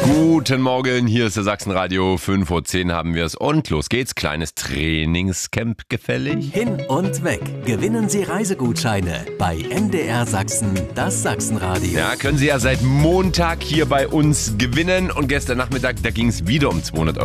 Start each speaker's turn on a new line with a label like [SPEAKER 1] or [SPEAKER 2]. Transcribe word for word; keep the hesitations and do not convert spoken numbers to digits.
[SPEAKER 1] Guten Morgen, hier ist der Sachsenradio. fünf Uhr zehn haben wir es und los geht's. Kleines Trainingscamp gefällig.
[SPEAKER 2] Hin und weg. Gewinnen Sie Reisegutscheine bei N D R Sachsen, das Sachsenradio.
[SPEAKER 1] Ja, können Sie ja seit Montag hier bei uns gewinnen. Und gestern Nachmittag, da ging es wieder um zweihundert Euro.